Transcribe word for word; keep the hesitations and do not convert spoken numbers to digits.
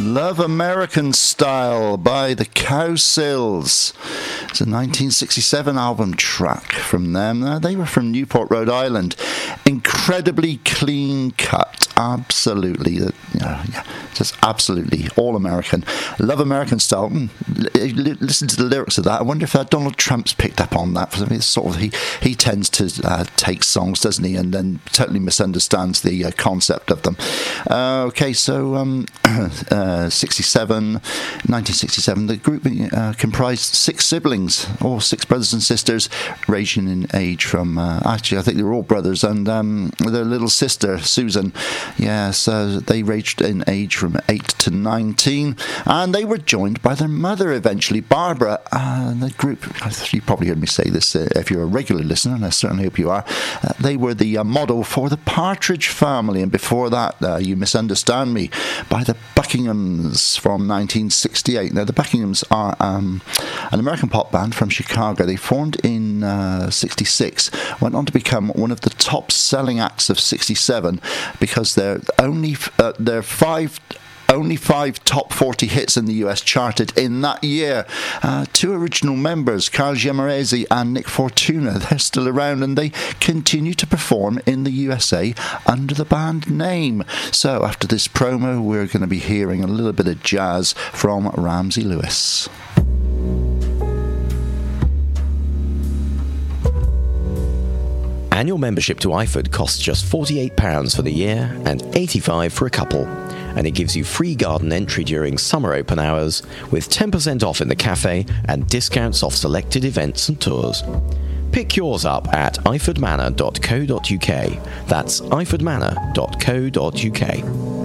Love American Style by the Cowsills. It's a nineteen sixty-seven album track from them. Uh, they were from Newport, Rhode Island. Incredibly clean cut. Absolutely. Uh, yeah, just absolutely all American. Love American Style. Mm, l- listen to the lyrics of that. I wonder if uh, Donald Trump's picked up on that. I mean, it's sort of he, he tends to uh, take songs, doesn't he, and then totally misunderstands the uh, concept of them. Uh, okay, so um, uh, sixty-seven, nineteen sixty-seven, the group uh, comprised six siblings, all six brothers and sisters, ranging in age from, uh, actually I think they were all brothers, and um, their little sister, Susan, yeah, so they ranged in age from eight to nineteen, and they were joined by their mother eventually, Barbara, and the group, you probably heard me say this uh, if you're a regular listener, and I certainly hope you are, uh, they were the uh, model for the Partridge Family, and before that, uh, You Misunderstand Me, by the Buckinghams from nineteen sixty-eight. Now, the Buckinghams are um, an American pop band from Chicago. They formed in uh, sixty-six, went on to become one of the top-selling acts of sixty-seven because they're only uh, they're five. Only five top forty hits in the U S charted in that year. Uh, two original members, Carl Giammarese and Nick Fortuna, they're still around and they continue to perform in the U S A under the band name. So after this promo, we're going to be hearing a little bit of jazz from Ramsey Lewis. Annual membership to I F A D costs just forty-eight pounds for the year and eighty-five pounds for a couple. And it gives you free garden entry during summer open hours with ten percent off in the cafe and discounts off selected events and tours. Pick yours up at iford manor dot co dot uk. That's iford manor dot co dot uk.